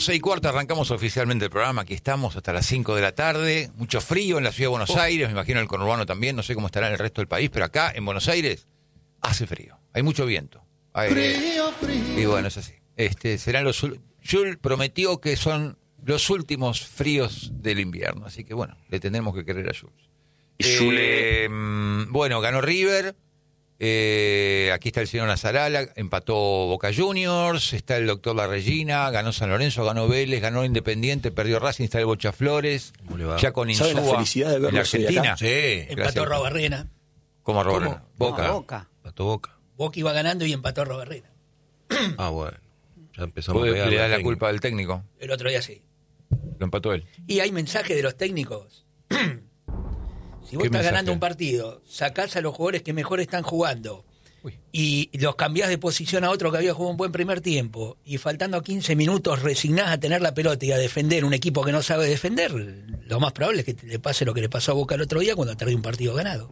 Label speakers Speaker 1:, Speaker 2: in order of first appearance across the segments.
Speaker 1: 6:15, arrancamos oficialmente el programa. Aquí estamos hasta las 5 de la tarde. Mucho frío en la ciudad de Buenos Aires, me imagino en el conurbano también. No sé cómo estará en el resto del país, pero acá en Buenos Aires hace frío. Hay mucho viento.
Speaker 2: Frío.
Speaker 1: Y bueno, es así. Serán Jules prometió que son los últimos fríos del invierno. Así que bueno, le tenemos que querer a Jules. Bueno, ganó River. Aquí está el señor Nazarala, empató Boca Juniors, está el doctor La Regina, ganó San Lorenzo, ganó Vélez, ganó Independiente, perdió Racing, está el Bocha Flores, ya con Insúa en la Argentina.
Speaker 3: Sí,
Speaker 4: empató Robarrena.
Speaker 1: ¿Cómo Robarrena?
Speaker 4: Boca.
Speaker 3: Empató Boca.
Speaker 4: Boca iba ganando y empató Robarrena.
Speaker 3: Ah, bueno. Ya empezamos a pegar.
Speaker 1: ¿Le da la culpa al técnico?
Speaker 4: El otro día sí.
Speaker 1: Lo empató él.
Speaker 4: Y hay mensajes de los técnicos. Si vos estás ganando un partido, sacás a los jugadores que mejor están jugando y los cambiás de posición a otro que había jugado un buen primer tiempo y faltando 15 minutos resignás a tener la pelota y a defender un equipo que no sabe defender, lo más probable es que le pase lo que le pasó a Boca el otro día cuando perdió un partido ganado.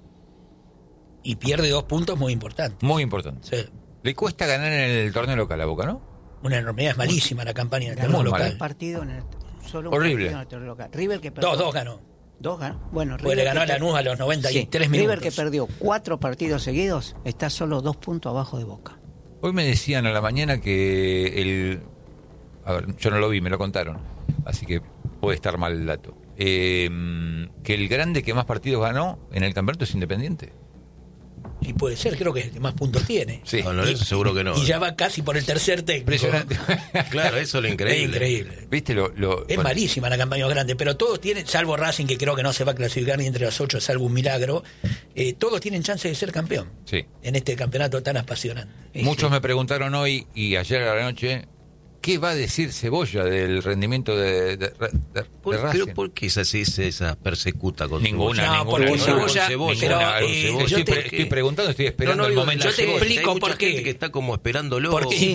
Speaker 4: Y pierde 2 puntos muy importantes.
Speaker 1: Muy importante.
Speaker 4: Sí.
Speaker 1: Le cuesta ganar en el torneo local a Boca, ¿no?
Speaker 4: Una enormidad, es malísima la campaña en el torneo local.
Speaker 5: Partido en el, solo
Speaker 1: horrible.
Speaker 5: Un partido en el torneo local. River que perdió.
Speaker 4: 2 ganó.
Speaker 5: 2 ganó. Bueno,
Speaker 4: River le ganó a Lanús a los 93 minutos.
Speaker 5: River que perdió 4 partidos seguidos está solo 2 puntos abajo de Boca.
Speaker 1: Hoy me decían a la mañana que a ver, yo no lo vi, me lo contaron, así que puede estar mal el dato. Que el grande que más partidos ganó en el campeonato es Independiente.
Speaker 4: Y puede ser, creo que es el que más puntos tiene.
Speaker 1: Sí.
Speaker 3: No, eso seguro que no.
Speaker 4: Y ya va casi por el tercer técnico.
Speaker 1: Impresionante.
Speaker 3: Claro, eso es lo increíble.
Speaker 4: Es increíble.
Speaker 1: ¿Viste
Speaker 4: Es malísima la campaña grande, pero todos tienen, salvo Racing, que creo que no se va a clasificar ni entre las 8, salvo un milagro, todos tienen chance de ser campeón.
Speaker 1: Sí.
Speaker 4: En este campeonato tan apasionante.
Speaker 1: Muchos me preguntaron hoy y ayer a la noche, ¿qué va a decir Cebolla del rendimiento de Racing?
Speaker 3: ¿Pero por qué esa persecuta con
Speaker 1: Ninguna.
Speaker 4: No, porque Cebolla,
Speaker 1: Estoy preguntando, estoy esperando el momento.
Speaker 4: Yo te explico por qué.
Speaker 3: Gente que está como esperándolo.
Speaker 4: Porque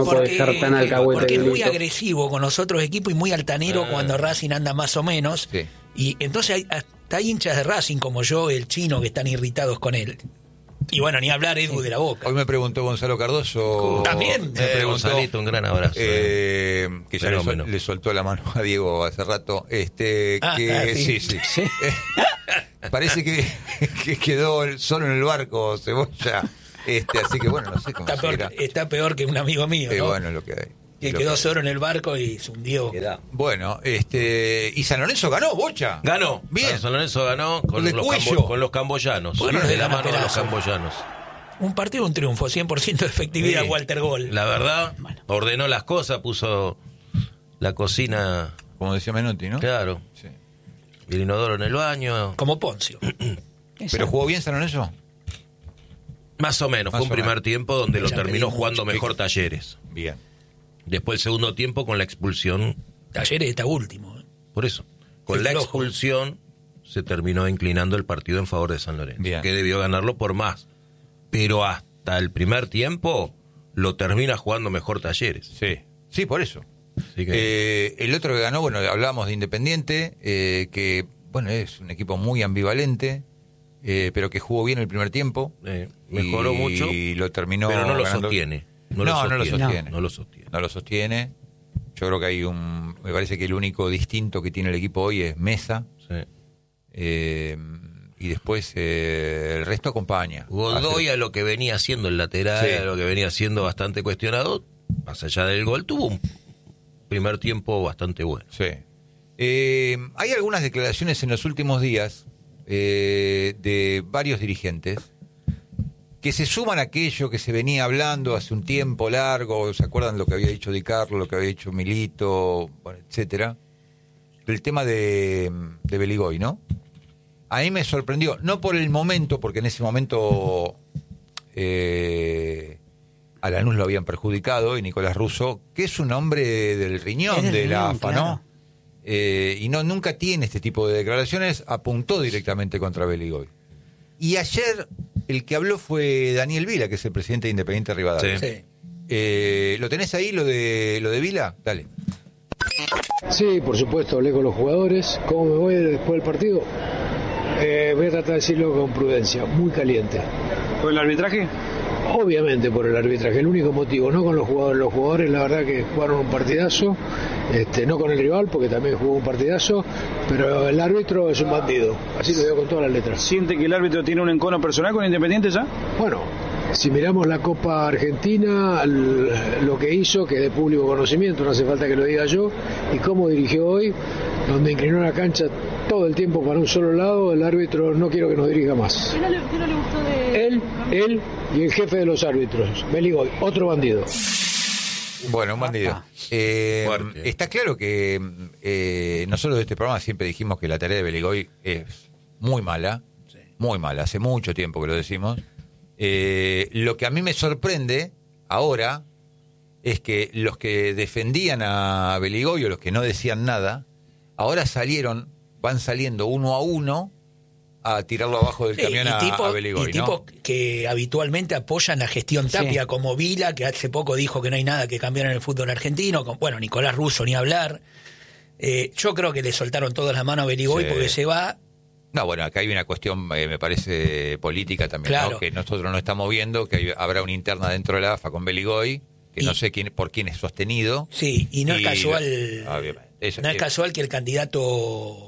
Speaker 4: es muy agresivo con los otros equipos y muy altanero cuando Racing anda más o menos.
Speaker 1: Sí.
Speaker 4: Y entonces hasta hay hinchas de Racing como yo, el chino, que están irritados con él. Y bueno, ni hablar Edu de la Boca.
Speaker 1: Hoy me preguntó Gonzalo Cardoso.
Speaker 4: También.
Speaker 1: Me preguntó,
Speaker 3: Gonzalito, un gran abrazo.
Speaker 1: Que ya le soltó la mano a Diego hace rato. Sí. Parece que quedó solo en el barco Cebolla. Así que bueno, no sé cómo
Speaker 4: está peor que un amigo mío, ¿no?
Speaker 1: Bueno, lo que hay.
Speaker 4: Que quedó solo en el barco y se hundió.
Speaker 1: Bueno, y San Lorenzo ganó, Bocha.
Speaker 3: Ganó.
Speaker 1: Bien.
Speaker 3: San Lorenzo ganó con los camboyanos.
Speaker 4: Bueno,
Speaker 3: de la mano de los camboyanos.
Speaker 4: Un partido, un triunfo, 100% de efectividad,
Speaker 3: Sí.
Speaker 4: Walter Gol.
Speaker 3: La verdad, ordenó las cosas, puso la cocina.
Speaker 1: Como decía Menotti, ¿no?
Speaker 3: Claro.
Speaker 1: Sí.
Speaker 3: El inodoro en el baño.
Speaker 4: Como Poncio.
Speaker 1: ¿Pero jugó bien San Lorenzo?
Speaker 3: Más o menos. Fue un primer tiempo donde lo
Speaker 4: Ya
Speaker 3: terminó
Speaker 4: pedimos
Speaker 3: jugando mejor Talleres.
Speaker 1: Bien.
Speaker 3: Después el segundo tiempo con la expulsión.
Speaker 4: Talleres está último.
Speaker 3: Por eso. Con
Speaker 4: Qué
Speaker 3: la
Speaker 4: flojo.
Speaker 3: expulsión se terminó inclinando el partido en favor de San Lorenzo.
Speaker 1: Bien.
Speaker 3: Que debió ganarlo por más. Pero hasta el primer tiempo lo termina jugando mejor Talleres.
Speaker 1: Sí, por eso.
Speaker 3: Así que...
Speaker 1: El otro que ganó, bueno, hablábamos de Independiente, que bueno, es un equipo muy ambivalente, pero que jugó bien el primer tiempo.
Speaker 3: Mejoró mucho.
Speaker 1: Y lo terminó
Speaker 3: pero no lo
Speaker 1: ganando.
Speaker 3: sostiene.
Speaker 1: No lo sostiene. Yo creo que me parece que el único distinto que tiene el equipo hoy es Mesa.
Speaker 3: Sí.
Speaker 1: Y después el resto acompaña.
Speaker 3: Godoy a lo que venía haciendo el lateral, a lo que venía siendo bastante cuestionado, más allá del gol, tuvo un primer tiempo bastante bueno.
Speaker 1: Sí. Hay algunas declaraciones en los últimos días de varios dirigentes que se suman a aquello que se venía hablando hace un tiempo largo. ¿Se acuerdan lo que había dicho Di Carlo, lo que había dicho Milito, bueno, etcétera? El tema de Beligoy, ¿no? A mí me sorprendió, no por el momento, porque en ese momento a Lanús lo habían perjudicado, y Nicolás Russo, que es un hombre del riñón de la AFA,
Speaker 5: claro.
Speaker 1: ¿no? Y nunca tiene este tipo de declaraciones, apuntó directamente contra Beligoy. Y ayer el que habló fue Daniel Vila, que es el presidente de Independiente Rivadavia.
Speaker 4: Sí.
Speaker 1: ¿Lo tenés ahí, lo de Vila? Dale.
Speaker 6: Sí, por supuesto, hablé con los jugadores. ¿Cómo me voy después del partido? Voy a tratar de decirlo con prudencia, muy caliente.
Speaker 7: ¿Con el arbitraje?
Speaker 6: obviamente por el arbitraje, el único motivo, no con los jugadores. Los jugadores la verdad que jugaron un partidazo, no con el rival porque también jugó un partidazo, pero el árbitro es un bandido, así lo digo con todas las letras.
Speaker 2: ¿Siente que el árbitro tiene un encono personal con Independiente ya?
Speaker 6: Bueno, si miramos la Copa Argentina, lo que hizo, que es de público conocimiento, no hace falta que lo diga yo, y cómo dirigió hoy, donde inclinó la cancha todo el tiempo para un solo lado, el árbitro no quiero que nos dirija más.
Speaker 7: ¿Qué no le gustó de...?
Speaker 6: Él y el jefe de los árbitros, Beligoy, otro bandido.
Speaker 1: Bueno, un bandido. Está claro que nosotros de este programa siempre dijimos que la tarea de Beligoy es muy mala, muy mala, hace mucho tiempo que lo decimos. Lo que a mí me sorprende ahora es que los que defendían a Beligoy o los que no decían nada, ahora van saliendo uno a uno a tirarlo abajo del camión a Beligoy,
Speaker 4: y tipos que habitualmente apoyan la gestión Tapia, como Vila, que hace poco dijo que no hay nada que cambiar en el fútbol argentino, bueno, Nicolás Russo ni hablar. Yo creo que le soltaron todas las manos a Beligoy porque se va.
Speaker 1: No, bueno, acá hay una cuestión, me parece, política también,
Speaker 4: claro,
Speaker 1: ¿no? Que nosotros no estamos viendo, que habrá una interna dentro de la AFA con Beligoy, que no sé por quién es sostenido.
Speaker 4: Sí, y no es casual, casual que el candidato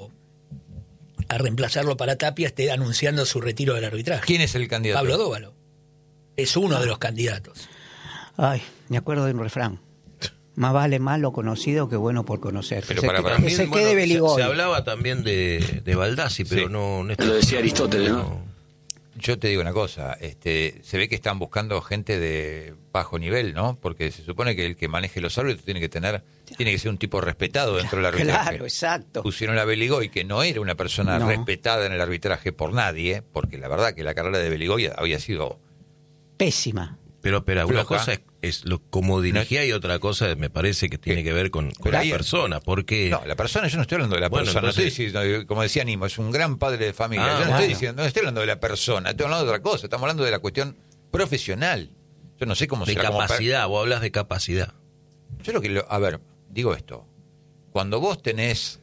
Speaker 4: a reemplazarlo para Tapia esté anunciando su retiro del arbitraje.
Speaker 1: ¿Quién es el candidato?
Speaker 4: Pablo Dóvalo. Es uno de los candidatos.
Speaker 5: Ay, me acuerdo de un refrán. Más vale malo conocido que bueno por conocer.
Speaker 1: Pero
Speaker 5: que se quede Beligoy.
Speaker 3: Se hablaba también de Baldassi, pero no...
Speaker 2: Lo decía Aristóteles, ¿no?
Speaker 1: Yo te digo una cosa, se ve que están buscando gente de bajo nivel, ¿no? Porque se supone que el que maneje los árbitros tiene que ser un tipo respetado dentro del arbitraje.
Speaker 5: Claro, exacto.
Speaker 1: Pusieron a Beligoy, que no era una persona respetada en el arbitraje por nadie, porque la verdad que la carrera de Beligoy había sido
Speaker 5: pésima.
Speaker 3: Pero una cosa es como dirigía y otra cosa me parece que tiene que ver con la persona, porque...
Speaker 1: No, la persona, yo no estoy hablando de la persona, entonces, no estoy diciendo, como decía Nimo, es un gran padre de familia, yo no estoy hablando de la persona, estoy hablando de otra cosa, estamos hablando de la cuestión profesional. Yo no sé cómo
Speaker 3: de capacidad, vos hablas de capacidad.
Speaker 1: Yo digo esto, cuando vos tenés...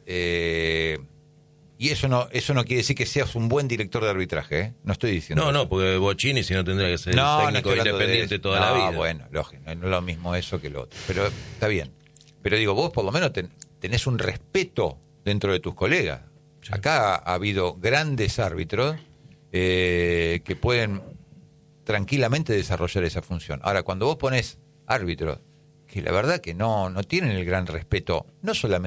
Speaker 1: y eso no quiere decir que seas un buen director de arbitraje, ¿eh? No estoy diciendo
Speaker 3: No, porque Bocchini si no tendría que ser técnico independiente toda la vida.
Speaker 1: Bueno, lógico, no es lo mismo eso que lo otro. Pero está bien. Pero digo, vos por lo menos tenés un respeto dentro de tus colegas. Sí. Acá ha habido grandes árbitros que pueden tranquilamente desarrollar esa función. Ahora, cuando vos ponés árbitros que la verdad que no tienen el gran respeto, no solamente